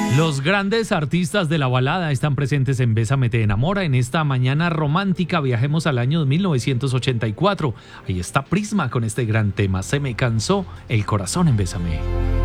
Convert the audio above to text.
Los grandes artistas de la balada están presentes en Bésame te enamora. En esta mañana romántica viajemos al año 1984. Ahí está Prisma con este gran tema, Se me cansó el corazón en Bésame.